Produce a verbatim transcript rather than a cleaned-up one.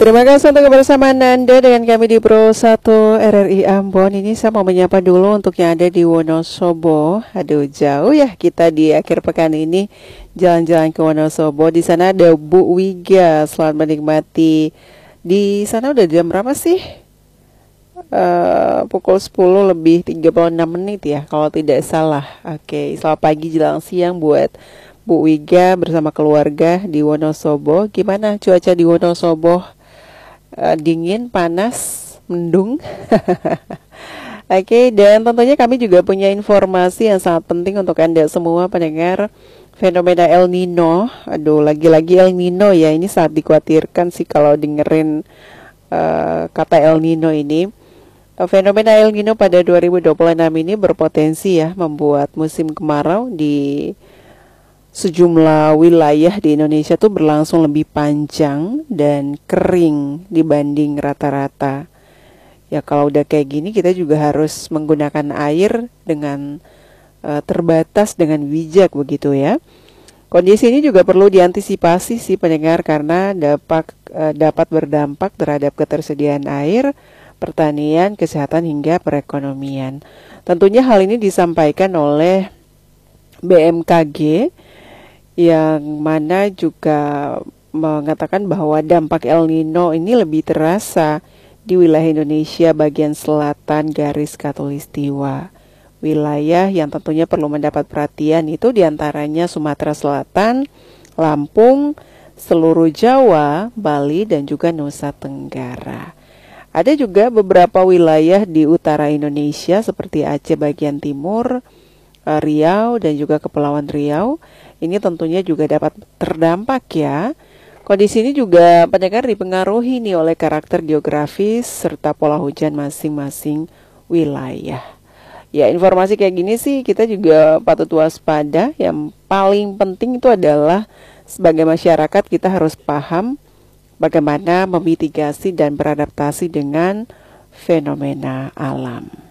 Terima kasih untuk kebersamaan Anda dengan kami di Pro satu R R I Ambon. Ini saya mau menyapa dulu untuk yang ada di Wonosobo. Aduh, jauh ya kita di akhir pekan ini jalan-jalan ke Wonosobo. Di sana ada Bu Wiga. Selamat menikmati. Di sana udah jam berapa sih? Uh, pukul sepuluh lebih tiga puluh enam menit ya kalau tidak salah. Oke, selamat pagi jelang siang buat Bu Wiga bersama keluarga di Wonosobo. Gimana cuaca di Wonosobo? Uh, dingin, panas, mendung. Oke, okay, dan tentunya kami juga punya informasi yang sangat penting untuk Anda semua pendengar. Fenomena El Nino. Aduh, lagi-lagi El Nino ya. Ini sangat dikhawatirkan sih kalau dengerin uh, kata El Nino ini. Uh, fenomena El Nino pada dua ribu dua puluh enam ini berpotensi ya membuat musim kemarau di sejumlah wilayah di Indonesia tuh berlangsung lebih panjang dan kering dibanding rata-rata. Ya kalau udah kayak gini kita juga harus menggunakan air dengan uh, terbatas dengan bijak begitu ya. Kondisi ini juga perlu diantisipasi sih pendengar karena dapat uh, dapat berdampak terhadap ketersediaan air, pertanian, kesehatan hingga perekonomian. Tentunya hal ini disampaikan oleh B M K G yang mana juga mengatakan bahwa dampak El Nino ini lebih terasa di wilayah Indonesia bagian selatan garis khatulistiwa. Wilayah yang tentunya perlu mendapat perhatian itu diantaranya Sumatera Selatan, Lampung, seluruh Jawa, Bali, dan juga Nusa Tenggara. Ada juga beberapa wilayah di utara Indonesia seperti Aceh bagian timur, Riau, dan juga Kepulauan Riau. Ini tentunya juga dapat terdampak ya. Kondisi ini juga pendengar dipengaruhi nih oleh karakter geografis serta pola hujan masing-masing wilayah. Ya, informasi kayak gini sih kita juga patut waspada. Yang paling penting itu adalah sebagai masyarakat kita harus paham bagaimana memitigasi dan beradaptasi dengan fenomena alam.